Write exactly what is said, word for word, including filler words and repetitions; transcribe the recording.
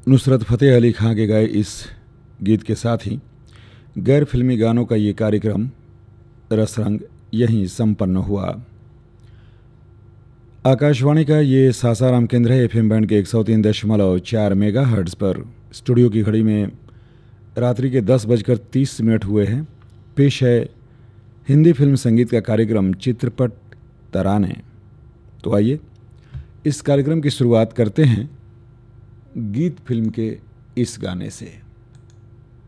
नुसरत फ़तेह अली खां के गाए इस गीत के साथ ही गैर फिल्मी गानों का ये कार्यक्रम रसरंग यहीं संपन्न हुआ। आकाशवाणी का ये सासाराम केंद्र है। एफएम बैंड के एक सौ तीन दशमलव चार मेगा हर्ट्ज पर स्टूडियो की घड़ी में रात्रि के दस बजकर तीस मिनट हुए हैं। पेश है हिंदी फिल्म संगीत का कार्यक्रम चित्रपट तराने। तो आइए इस कार्यक्रम की शुरुआत करते हैं गीत फिल्म के इस गाने से।